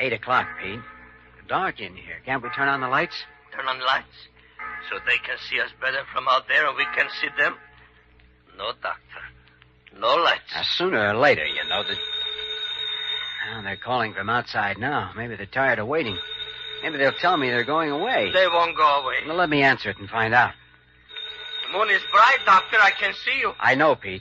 8:00, Pete. Dark in here. Can't we turn on the lights? Turn on lights so they can see us better from out there and we can see them? No, Doctor. No lights. Sooner or later, you know. Well, they're calling from outside now. Maybe they're tired of waiting. Maybe they'll tell me they're going away. They won't go away. Well, let me answer it and find out. The moon is bright, Doctor. I can see you. I know, Pete.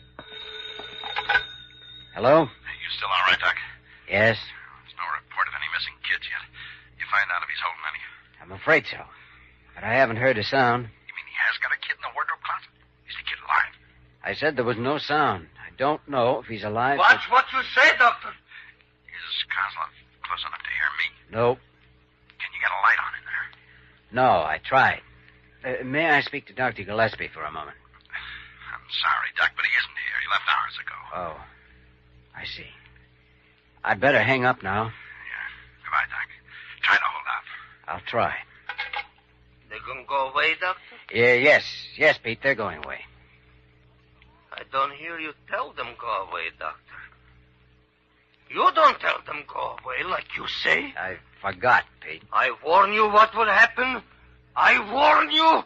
Hello? You still all right, Doc? Yes? There's no report of any missing kids yet. You find out if he's holding any? I'm afraid so. But I haven't heard a sound. You mean he has got a kid in the wardrobe closet? Is the kid alive? I said there was no sound. I don't know if he's alive. Watch what you say, Doctor. Is Kozlov close enough to hear me? No. Can you get a light on in there? No, I tried. May I speak to Dr. Gillespie for a moment? I'm sorry, Doc, but he isn't here. He left hours ago. Oh, I see. I'd better hang up now. Yeah. Goodbye, Doc. Try to hold out. I'll try. They gonna go away, Doctor? Yes, Pete, they're going away. I don't hear you tell them go away, Doctor. You don't tell them go away like you say. I forgot, Pete. I warn you what will happen. I warn you.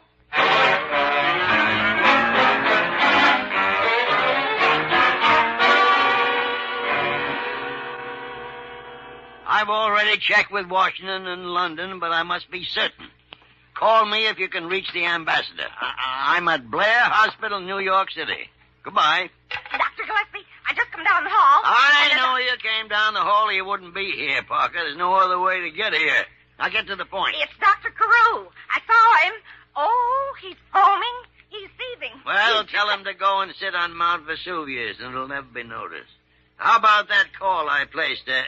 I've already checked with Washington and London, but I must be certain. Call me if you can reach the ambassador. I'm at Blair Hospital, New York City. Goodbye. Dr. Gillespie, I just come down the hall. I know you came down the hall or you wouldn't be here, Parker. There's no other way to get here. Now get to the point. It's Dr. Carew. I saw him. Oh, he's foaming. He's seething. Well, tell him to go and sit on Mount Vesuvius, and it'll never be noticed. How about that call I placed to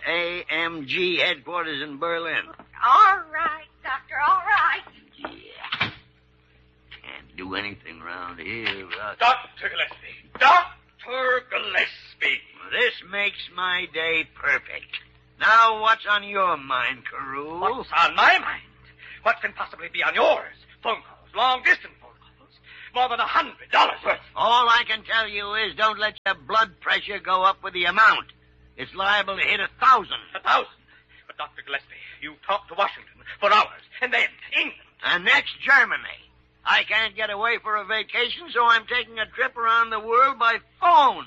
AMG headquarters in Berlin? All right, Doctor, all right. Yeah. Can't do anything around here, Rock. Dr. Gillespie. Dr. Gillespie. This makes my day perfect. Now, what's on your mind, Carew? What's on my mind? What can possibly be on yours? Phone calls, long-distance phone calls. More than $100 worth. All I can tell you is don't let your blood pressure go up with the amount. It's liable to hit 1,000. 1,000? But, Dr. Gillespie, you talked to Washington for hours, and then England. And next, Germany. I can't get away for a vacation, so I'm taking a trip around the world by phone.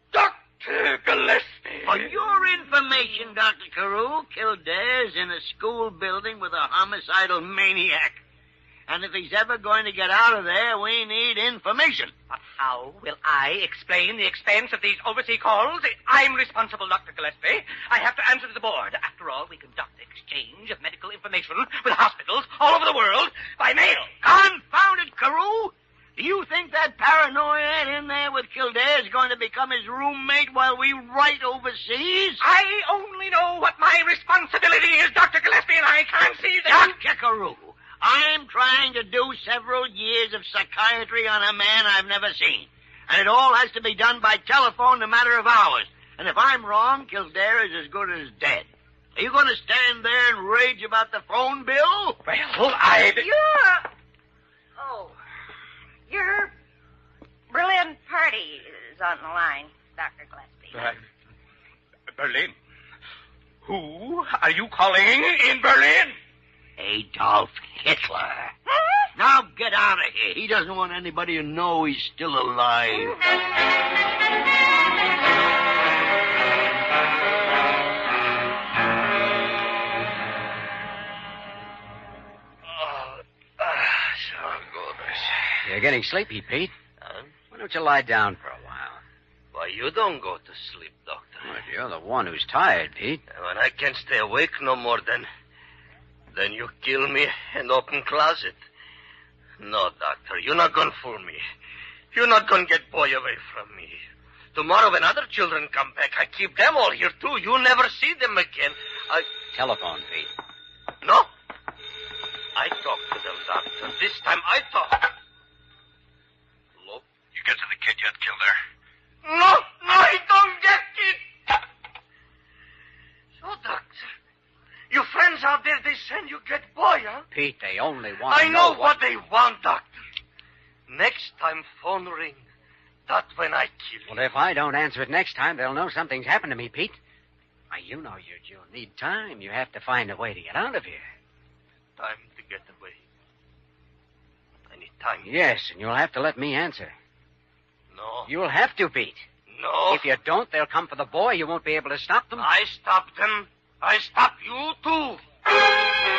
Dr. Gillespie. For your information, Dr. Carew, Kildare's in a school building with a homicidal maniac. And if he's ever going to get out of there, we need information. But how will I explain the expense of these overseas calls? I'm responsible, Dr. Gillespie. I have to answer to the board. After all, we conduct exchange of medical information with hospitals all over the world by mail. Confound it, Carew! Do you think that paranoia in there with Kildare is going to become his roommate while we write overseas? I only know what my responsibility is, Dr. Gillespie, and I can't see that... Dr. Carew, I'm trying to do several years of psychiatry on a man I've never seen. And it all has to be done by telephone in a matter of hours. And if I'm wrong, Kildare is as good as dead. Are you going to stand there and rage about the phone bill? Well, I... Your Berlin party is on the line, Dr. Gillespie. Berlin? Who are you calling in Berlin? Adolf Hitler. Now get out of here. He doesn't want anybody to know he's still alive. You're getting sleepy, Pete. Huh? Why don't you lie down for a while? Why, you don't go to sleep, Doctor. Well, you're the one who's tired, Pete. When I can't stay awake no more, then you kill me and open closet. No, Doctor, you're not going to fool me. You're not going to get boy away from me. Tomorrow when other children come back, I keep them all here, too. You'll never see them again. Telephone, Pete. No? I talk to them, Doctor. This time I talk. Hello? You get to the kid yet, Kildare? No, I don't get it. So, Doctor, your friends out there, they send you get boy, huh? Pete, they only want to I know what they want, Doctor. Next time phone ring, that's when I kill you. Well, if I don't answer it next time, they'll know something's happened to me, Pete. Why, you know you'll need time. You have to find a way to get out of here. Time to get away. I need time. Yes, and you'll have to let me answer. No. You'll have to, Pete. No. If you don't, they'll come for the boy. You won't be able to stop them. I stopped them. I stop you, too.